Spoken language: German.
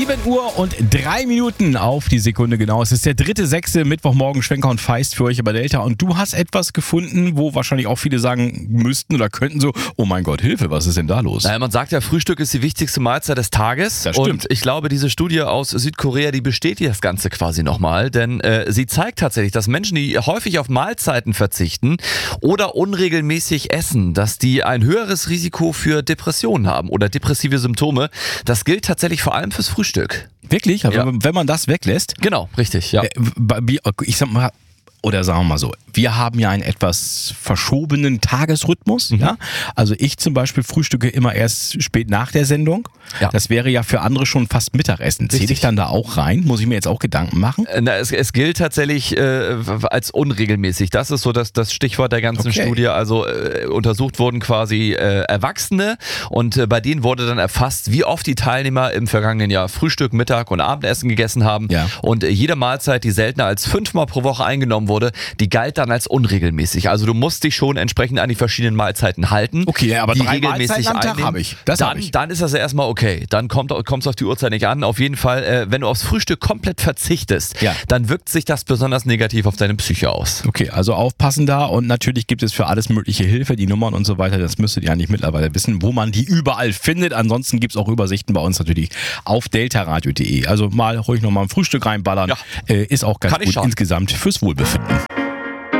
7:03 auf die Sekunde genau. Es ist der 3.6. Mittwochmorgen, Schwenker und Feist für euch bei Delta. Und du hast etwas gefunden, wo wahrscheinlich auch viele sagen müssten oder könnten so, oh mein Gott, Hilfe, was ist denn da los? Naja, man sagt ja, Frühstück ist die wichtigste Mahlzeit des Tages. Das stimmt. Und ich glaube, diese Studie aus Südkorea, die bestätigt das Ganze quasi nochmal. Denn sie zeigt tatsächlich, dass Menschen, die häufig auf Mahlzeiten verzichten oder unregelmäßig essen, dass die ein höheres Risiko für Depressionen haben oder depressive Symptome. Das gilt tatsächlich vor allem fürs Frühstück. Wirklich? Also, Ja. wenn man das weglässt? Genau, richtig, ja. Ich sag mal, oder sagen wir mal so, wir haben ja einen etwas verschobenen Tagesrhythmus. Ja? Also ich zum Beispiel frühstücke immer erst spät nach der Sendung. Ja. Das wäre ja für andere schon fast Mittagessen. Zähle ich dann da auch rein? Muss ich mir jetzt auch Gedanken machen? Es gilt tatsächlich als unregelmäßig. Das ist so das Stichwort der ganzen Studie. Also untersucht wurden quasi Erwachsene und bei denen wurde dann erfasst, wie oft die Teilnehmer im vergangenen Jahr Frühstück, Mittag und Abendessen gegessen haben. Ja. Und jede Mahlzeit, die seltener als 5-mal pro Woche eingenommen wurde, die galt dann als unregelmäßig. Also du musst dich schon entsprechend an die verschiedenen Mahlzeiten halten. Okay, aber die 3 Mahlzeiten am Tag einnehmen. habe ich. Das habe ich. Dann ist das ja erstmal okay. Dann kommt es auf die Uhrzeit nicht an. Auf jeden Fall, wenn du aufs Frühstück komplett verzichtest, Ja. dann wirkt sich das besonders negativ auf deine Psyche aus. Okay, also aufpassen da und natürlich gibt es für alles mögliche Hilfe, die Nummern und so weiter, das müsstet ihr eigentlich mittlerweile wissen, wo man die überall findet. Ansonsten gibt es auch Übersichten bei uns natürlich auf deltaradio.de. Also mal ruhig nochmal ein Frühstück reinballern, Ja. ist auch ganz Kann ich gut schauen. insgesamt fürs Wohlbefinden.